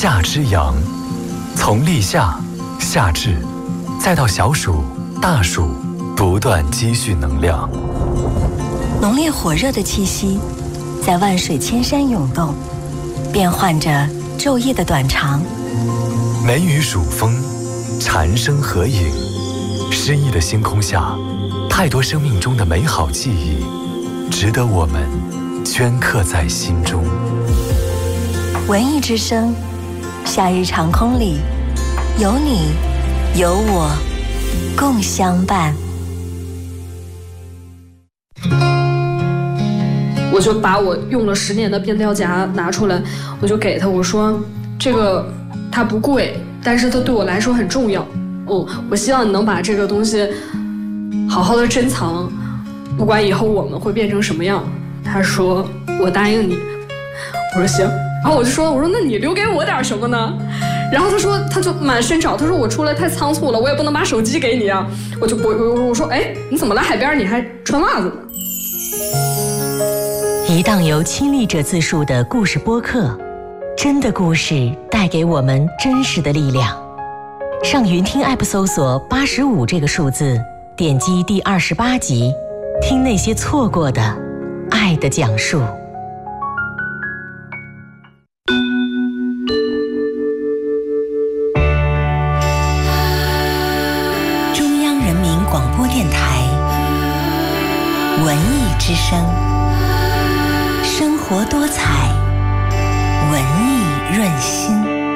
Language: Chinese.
夏之阳，从立夏、夏至，再到小暑、大暑，不断积蓄能量。 浓烈火热的气息，在万水千山涌动，变换着昼夜的短长。 梅雨暑风，蝉声合影，诗意的星空下，太多生命中的美好记忆，值得我们镌刻在心中。 文艺之声，夏日长空里，有你，有我，共相伴。 我就把我用了10年的变调夹拿出来，我就给他，我说这个它不贵，但是它对我来说很重要。我希望你能把这个东西好好的珍藏，不管以后我们会变成什么样。他说我答应你。我说行。然后我说那你留给我点什么呢？然后他就满身找，他说我出来太仓促了，我也不能把手机给你啊。我说哎，你怎么来海边你还穿袜子呢？ 一档由亲历者自述的故事播客，真的故事带给我们真实的力量。上云听 App 搜索85这个数字，点击第28集，听那些错过的爱的讲述。中央人民广播电台文艺之声，生活多彩，文艺润心。